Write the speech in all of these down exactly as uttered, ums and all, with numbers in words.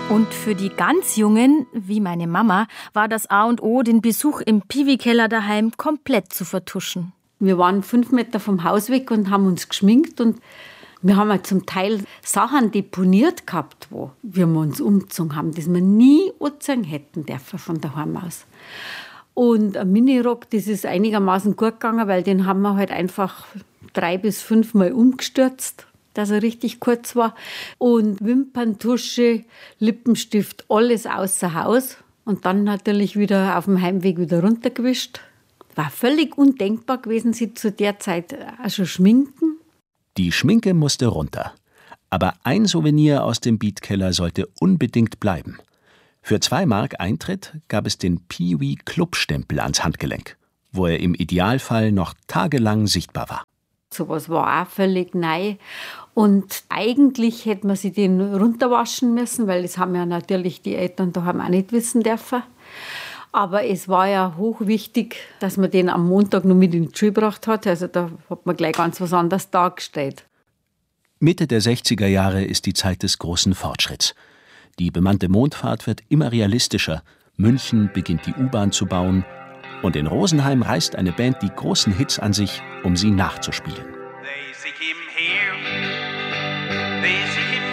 Und für die ganz Jungen, wie meine Mama, war das A und O, den Besuch im Piwi-Keller daheim komplett zu vertuschen. Wir waren fünf Meter vom Haus weg und haben uns geschminkt und wir haben ja zum Teil Sachen deponiert gehabt, wo wir uns umgezogen haben, das wir nie anziehen hätten dürfen von daheim aus. Und ein Minirock, das ist einigermaßen gut gegangen, weil den haben wir halt einfach drei bis fünf Mal umgestürzt, dass er richtig kurz war. Und Wimperntusche, Lippenstift, alles außer Haus. Und dann natürlich wieder auf dem Heimweg wieder runtergewischt. War völlig undenkbar gewesen, sie zu der Zeit auch schon schminken. Die Schminke musste runter. Aber ein Souvenir aus dem Beat-Keller sollte unbedingt bleiben. Für zwei Mark Eintritt gab es den Piwi-Club-Stempel ans Handgelenk, wo er im Idealfall noch tagelang sichtbar war. Sowas war auch völlig neu. Und eigentlich hätte man sich den runterwaschen müssen, weil das haben ja natürlich die Eltern daheim auch nicht wissen dürfen. Aber es war ja hochwichtig, dass man den am Montag noch mit in die Schule gebracht hat. Also da hat man gleich ganz was anderes dargestellt. Mitte der sechziger Jahre ist die Zeit des großen Fortschritts. Die bemannte Mondfahrt wird immer realistischer. München beginnt die U-Bahn zu bauen. Und in Rosenheim reißt eine Band die großen Hits an sich, um sie nachzuspielen. They seek him here, they seek him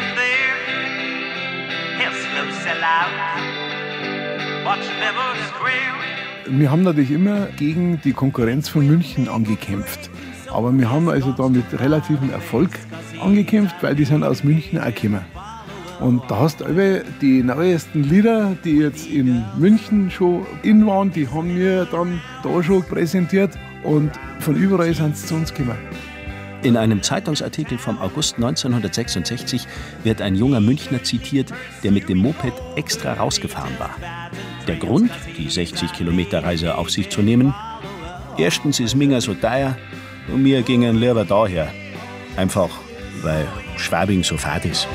there. He'll slow sell out, but never square. Wir haben natürlich immer gegen die Konkurrenz von München angekämpft. Aber wir haben also da mit relativem Erfolg angekämpft, weil die sind aus München auch gekommen. Und da hast du aber die neuesten Lieder, die jetzt in München schon in waren, die haben wir dann da schon präsentiert und von überall sind sie zu uns gekommen. In einem Zeitungsartikel vom August neunzehnhundertsechsundsechzig wird ein junger Münchner zitiert, der mit dem Moped extra rausgefahren war. Der Grund, die sechzig Kilometer Reise auf sich zu nehmen? Erstens ist Minga so teuer und wir gingen lieber daher. Einfach, weil Schwabing so fad ist.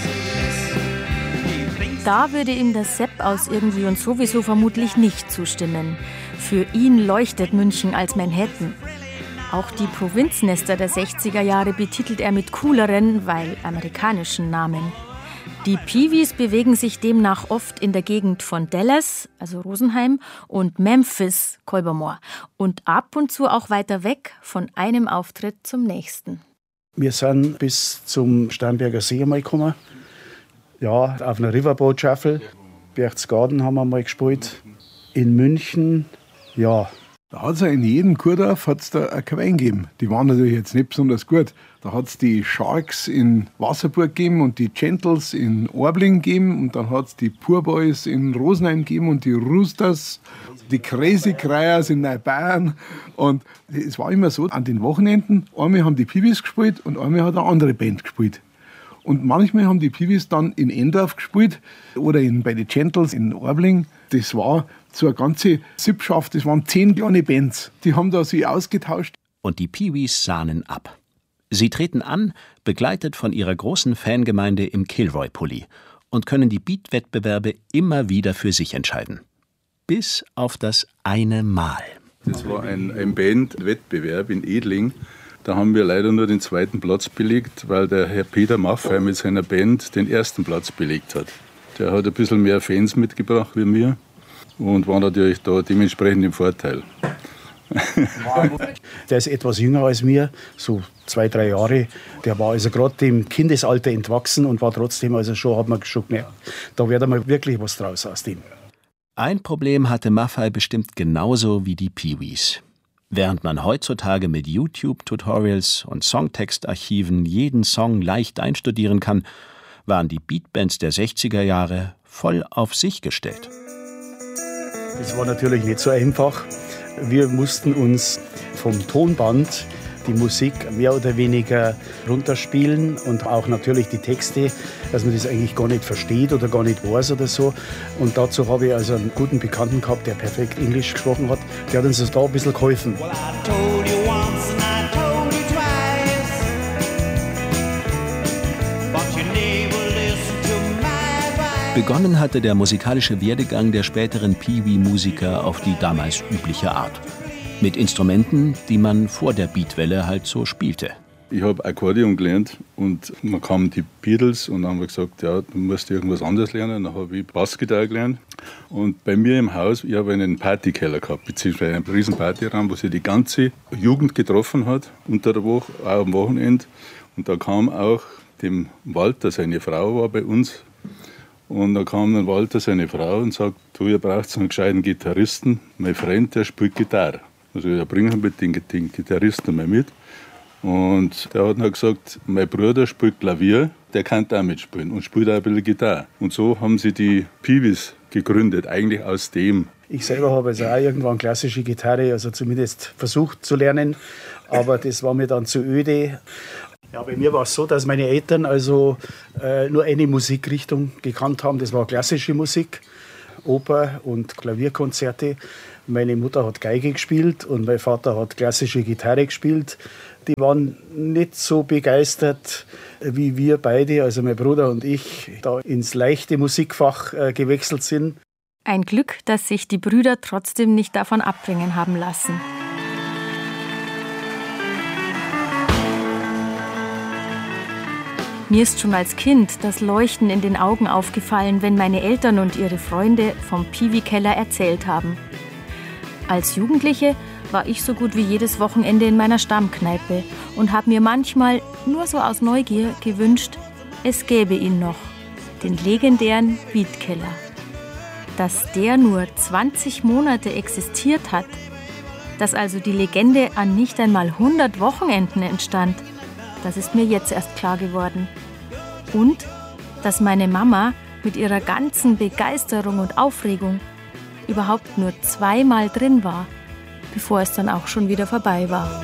Da würde ihm der Sepp aus Irgendwie und Sowieso vermutlich nicht zustimmen. Für ihn leuchtet München als Manhattan. Auch die Provinznester der sechziger Jahre betitelt er mit cooleren, weil amerikanischen Namen. Die Piwis bewegen sich demnach oft in der Gegend von Dallas, also Rosenheim, und Memphis, Kolbermoor. Und ab und zu auch weiter weg von einem Auftritt zum nächsten. Wir sind bis zum Starnberger See einmal gekommen. Ja, auf einer Riverboat Shuffle. Berchtesgaden haben wir mal gespielt. In München, ja. Da hat es ja in jedem Kurdorf hat's da ein Quein gegeben. Die waren natürlich jetzt nicht besonders gut. Da hat es die Sharks in Wasserburg gegeben und die Gentles in Orbling gegeben. Und dann hat es die Poor Boys in Rosenheim gegeben und die Roosters, die Crazy Cryers in Neubayern. Und es war immer so, an den Wochenenden, einmal haben die Piwis gespielt und einmal hat eine andere Band gespielt. Und manchmal haben die Piwis dann in Endorf gespielt oder in, bei den Gentles in Orbling. Das war so eine ganze Sippschaft, das waren zehn kleine Bands. Die haben da sich ausgetauscht. Und die Piwis sahnen ab. Sie treten an, begleitet von ihrer großen Fangemeinde im Kilroy-Pulli und können die Beat-Wettbewerbe immer wieder für sich entscheiden. Bis auf das eine Mal. Das war ein, ein Bandwettbewerb in Edling. Da haben wir leider nur den zweiten Platz belegt, weil der Herr Peter Maffay mit seiner Band den ersten Platz belegt hat. Der hat ein bisschen mehr Fans mitgebracht wie mir und war natürlich da dementsprechend im Vorteil. Der ist etwas jünger als mir, so zwei, drei Jahre. Der war also gerade dem Kindesalter entwachsen und war trotzdem, also schon, hat man schon gemerkt, da wird einmal wirklich was draus aus dem. Ein Problem hatte Maffay bestimmt genauso wie die Piwis. Während man heutzutage mit YouTube-Tutorials und Songtextarchiven jeden Song leicht einstudieren kann, waren die Beatbands der sechziger Jahre voll auf sich gestellt. Es war natürlich nicht so einfach. Wir mussten uns vom Tonband die Musik mehr oder weniger runterspielen und auch natürlich die Texte, dass man das eigentlich gar nicht versteht oder gar nicht weiß oder so. Und dazu habe ich also einen guten Bekannten gehabt, der perfekt Englisch gesprochen hat. Der hat uns da ein bisschen geholfen. Begonnen hatte der musikalische Werdegang der späteren Piwi-Musiker auf die damals übliche Art. Mit Instrumenten, die man vor der Beatwelle halt so spielte. Ich habe Akkordeon gelernt und dann kamen die Beatles und dann haben wir gesagt, ja, du musst irgendwas anderes lernen. Dann habe ich Bassgitarre gelernt. Und bei mir im Haus, ich habe einen Partykeller gehabt, beziehungsweise einen riesen Partyraum, wo sich die ganze Jugend getroffen hat, unter der Woche, auch am Wochenende. Und da kam auch dem Walter, seine Frau war bei uns. Und da kam dann Walter, seine Frau, und sagt, du, ihr braucht einen gescheiten Gitarristen. Mein Freund, der spielt Gitarre. Also ja, bringen wir den, den Gitarristen mal mit. Und der hat dann gesagt, mein Bruder spielt Klavier, der kann da mitspielen und spielt auch ein bisschen Gitarre. Und so haben sie die Peewees gegründet, eigentlich aus dem. Ich selber habe also auch irgendwann klassische Gitarre, also zumindest versucht zu lernen, aber das war mir dann zu öde. Ja, bei mir war es so, dass meine Eltern also äh, nur eine Musikrichtung gekannt haben, das war klassische Musik, Oper und Klavierkonzerte. Meine Mutter hat Geige gespielt und mein Vater hat klassische Gitarre gespielt. Die waren nicht so begeistert wie wir beide, also mein Bruder und ich, da ins leichte Musikfach äh, gewechselt sind. Ein Glück, dass sich die Brüder trotzdem nicht davon abbringen haben lassen. Mir ist schon als Kind das Leuchten in den Augen aufgefallen, wenn meine Eltern und ihre Freunde vom Peewee-Keller erzählt haben. Als Jugendliche war ich so gut wie jedes Wochenende in meiner Stammkneipe und habe mir manchmal nur so aus Neugier gewünscht, es gäbe ihn noch, den legendären Beat-Keller. Dass der nur zwanzig Monate existiert hat, dass also die Legende an nicht einmal hundert Wochenenden entstand, das ist mir jetzt erst klar geworden. Und dass meine Mama mit ihrer ganzen Begeisterung und Aufregung überhaupt nur zweimal drin war, bevor es dann auch schon wieder vorbei war.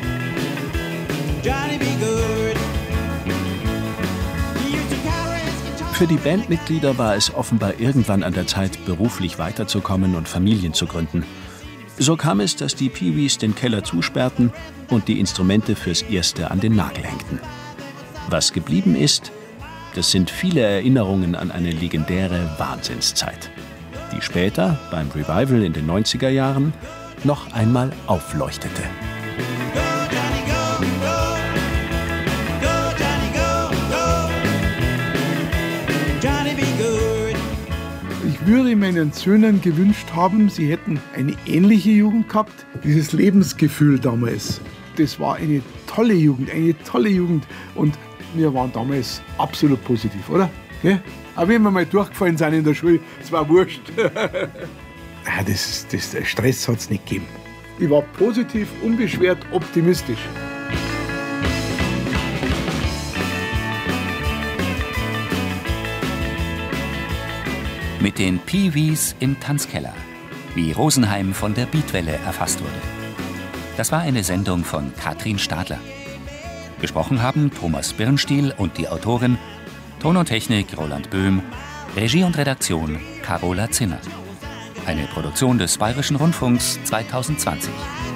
Für die Bandmitglieder war es offenbar irgendwann an der Zeit, beruflich weiterzukommen und Familien zu gründen. So kam es, dass die Peewees den Keller zusperrten und die Instrumente fürs Erste an den Nagel hängten. Was geblieben ist, das sind viele Erinnerungen an eine legendäre Wahnsinnszeit, die später beim Revival in den neunziger Jahren noch einmal aufleuchtete. Ich würde meinen Söhnen gewünscht haben, sie hätten eine ähnliche Jugend gehabt. Dieses Lebensgefühl damals, das war eine tolle Jugend, eine tolle Jugend. Und wir waren damals absolut positiv, oder? Gell? Aber wenn wir mal durchgefallen sind in der Schule, es war wurscht. Ja, das, das, der Stress hat es nicht gegeben. Ich war positiv, unbeschwert, optimistisch. Mit den Peewees im Tanzkeller, wie Rosenheim von der Beatwelle erfasst wurde. Das war eine Sendung von Katrin Stadler. Gesprochen haben Thomas Birnstiel und die Autorin, Ton und Technik Roland Böhm, Regie und Redaktion Carola Zinner. Eine Produktion des Bayerischen Rundfunks zweitausendzwanzig.